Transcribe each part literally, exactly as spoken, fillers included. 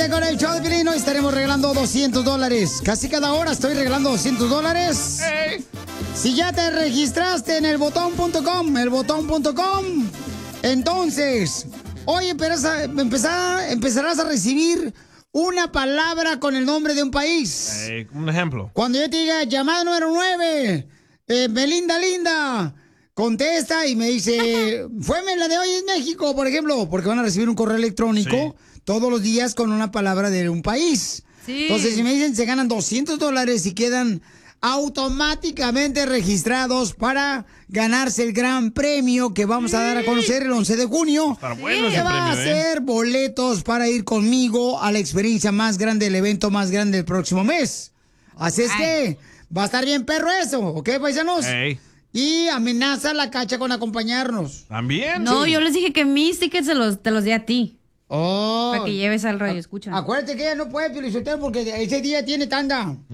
Ríete con el show de Piolín. Hoy estaremos regalando doscientos dólares. Casi cada hora estoy regalando doscientos dólares. Hey. Si ya te registraste en el botón punto com, el botón punto com, entonces, hoy empezarás a, empezar, empezarás a recibir una palabra con el nombre de un país. Hey, un ejemplo. Cuando yo te diga llamada número nueve, eh, Belinda Linda, contesta y me dice, fue la de hoy en México, por ejemplo, porque van a recibir un correo electrónico sí. todos los días con una palabra de un país. Sí. Entonces, si me dicen, se ganan doscientos dólares y quedan automáticamente registrados para ganarse el gran premio que vamos sí. a dar a conocer el once de junio. Para bueno que ese va premio, a ser ¿eh? boletos para ir conmigo a la experiencia más grande, el evento más grande del próximo mes. Así es Ay. que va a estar bien perro eso, ¿ok, paisanos? Hey. Y amenaza a la Cacha con acompañarnos. ¿También? No, sí. yo les dije que mis tickets se los, te los di a ti. Oh. Para que lleves al radio, escucha. Acuérdate que ella no puede, Piolichotelo, porque ese día tiene tanda. No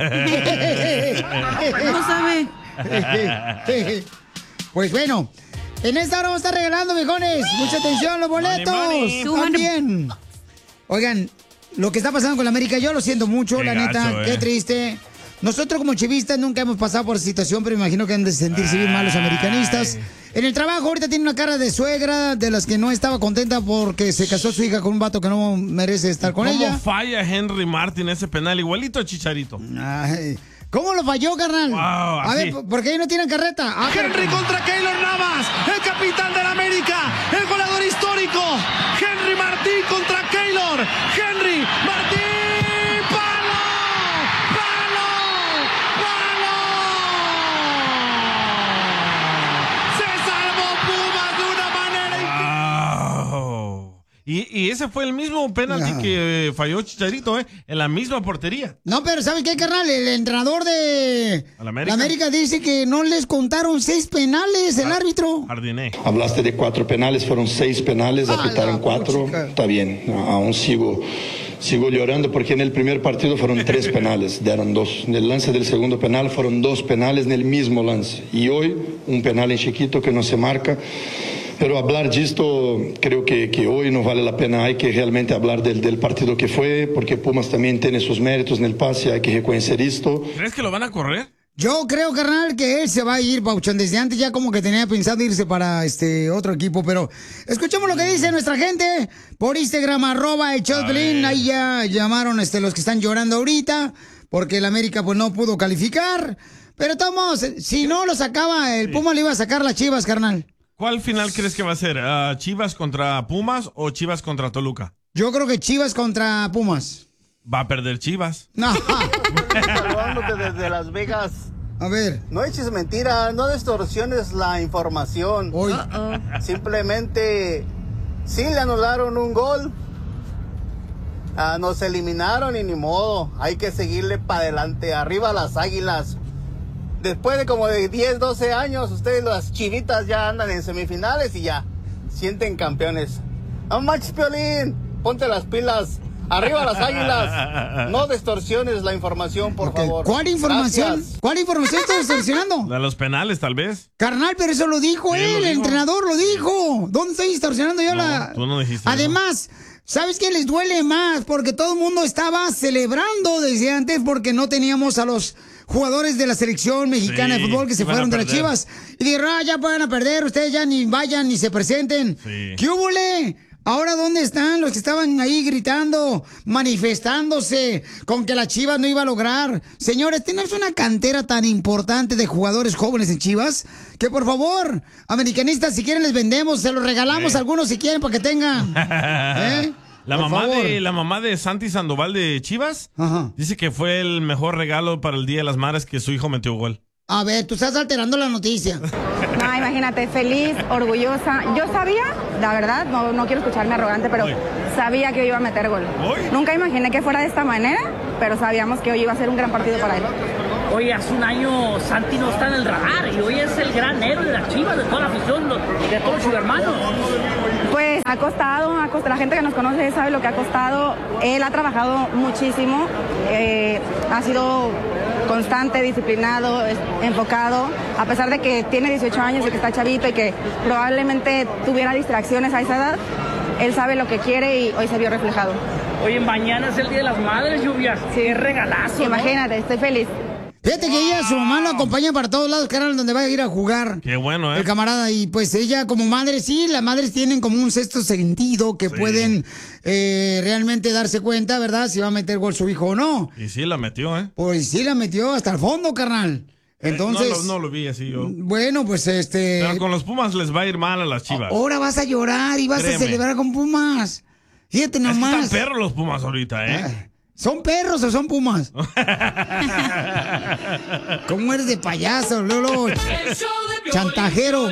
sabe. Pues bueno, en esta hora vamos a estar regalando, viejones. Mucha atención, los boletos. Money, money. También. Oigan, lo que está pasando con la América, yo lo siento mucho, qué la gacho, neta. Eh. Qué triste. Nosotros como chivistas nunca hemos pasado por esa situación, pero me imagino que han de sentirse bien mal los americanistas. En el trabajo ahorita tiene una cara de suegra de las que no estaba contenta porque se casó su hija con un vato que no merece estar con ¿Cómo ella. ¿Cómo falla Henry Martin ese penal? Igualito a Chicharito. Ay, ¿cómo lo falló, carnal? Wow, a ver, ¿por qué no tienen carreta? Ah, Henry contra Keylor Navas, el capitán del América, el goleador histórico. Henry Martín contra Keylor. Henry Martín. Y, y ese fue el mismo penalti no. que eh, falló Chicharito, ¿eh? En la misma portería. No, pero ¿sabes qué, carnal? El entrenador de América? la América dice que no les contaron seis penales el Ar árbitro. Jardiné. Hablaste de cuatro penales, fueron seis penales, ah, apitaron cuatro. Chica. Está bien, aún sigo... Sigo llorando porque en el primer partido fueron tres penales, dieron dos. En el lance del segundo penal fueron dos penales en el mismo lance. Y hoy, un penal en chiquito que no se marca. Pero hablar de esto, creo que, que hoy no vale la pena. Hay que realmente hablar del, del partido que fue, porque Pumas también tiene sus méritos en el pase, hay que reconocer esto. ¿Crees que lo van a correr? Yo creo, carnal, que él se va a ir, Pauchón. Desde antes ya como que tenía pensado irse para este otro equipo, pero escuchemos lo que dice nuestra gente por Instagram, arroba el show de Piolín. Ahí ya llamaron este, los que están llorando ahorita, porque el América pues no pudo calificar. Pero todos, si no lo sacaba, el sí. Puma le iba a sacar las Chivas, carnal. ¿Cuál final crees que va a ser? Uh, ¿Chivas contra Pumas o Chivas contra Toluca? Yo creo que Chivas contra Pumas. Va a perder Chivas. No. Saludándote desde Las Vegas. A ver. No eches mentiras, no distorsiones la información. Uy. Uh-oh. Simplemente, sí le anularon un gol. Ah, nos eliminaron y ni modo. Hay que seguirle para adelante. Arriba las Águilas. Después de como de diez, doce años, ustedes las Chivitas ya andan en semifinales y ya sienten campeones. No manches, Piolín, ponte las pilas. Arriba las Águilas. No distorsiones la información, por okay. favor. ¿Cuál información? Gracias. ¿Cuál información está distorsionando? De los penales, tal vez. Carnal, pero eso lo dijo sí, él, lo el dijo. entrenador lo dijo. ¿Dónde estoy distorsionando yo no, la...? Tú no dijiste. Además, ¿sabes qué les duele más? Porque todo el mundo estaba celebrando desde antes porque no teníamos a los jugadores de la selección mexicana sí, de fútbol que se fueron de las Chivas. Y dijeron, ah, ya pueden a perder, ustedes ya ni vayan ni se presenten. Sí. ¿Qué hubole? Ahora, ¿dónde están los que estaban ahí gritando, manifestándose con que la Chivas no iba a lograr? Señores, tenemos una cantera tan importante de jugadores jóvenes en Chivas que, por favor, americanistas, si quieren les vendemos, se los regalamos sí. a algunos si quieren para que tengan. ¿Eh? La mamá, de, la mamá de Santi Sandoval de Chivas Ajá. dice que fue el mejor regalo para el Día de las Madres que su hijo metió gol. A ver, tú estás alterando la noticia. No, imagínate, feliz, orgullosa. Yo sabía, la verdad, no, no quiero escucharme arrogante, pero Hoy. sabía que hoy iba a meter gol. ¿Hoy? Nunca imaginé que fuera de esta manera, pero sabíamos que hoy iba a ser un gran partido para él. Hoy hace un año Santi no está en el radar y hoy es el gran héroe de las Chivas, de toda la afición, de todos los chivermanos. Pues ha costado, ha costado, la gente que nos conoce sabe lo que ha costado. Él ha trabajado muchísimo, eh, ha sido constante, disciplinado, enfocado, a pesar de que tiene dieciocho años y que está chavito y que probablemente tuviera distracciones a esa edad, él sabe lo que quiere y hoy se vio reflejado. Oye, mañana es el Día de las Madres, Lluvia. Sí. Qué regalazo, ¿no? Imagínate, estoy feliz. Fíjate que ella, su mamá lo acompaña para todos lados, carnal, donde va a ir a jugar. Qué bueno, ¿eh? El camarada, y pues ella como madre, sí, las madres tienen como un sexto sentido que sí. pueden eh, realmente darse cuenta, ¿verdad? Si va a meter gol su hijo o no. Y sí la metió, ¿eh? Pues sí la metió hasta el fondo, carnal. Entonces... Eh, no, lo, no lo vi así yo. Bueno, pues este... Pero con los Pumas les va a ir mal a las Chivas. Ahora vas a llorar y vas Créeme. a celebrar con Pumas. Fíjate nomás. Es que están perros los Pumas ahorita, ¿eh? Ah, ¿son perros o son Pumas? ¿Cómo eres de payaso, Lolo? Chantajero.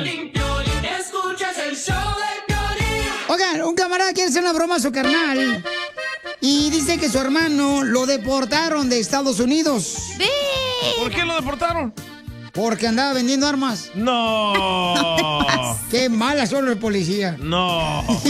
Oigan, un camarada quiere hacer una broma a su carnal y dice que su hermano lo deportaron de Estados Unidos. ¿Por qué lo deportaron? Porque andaba vendiendo armas. No. Qué mala son los policías. No.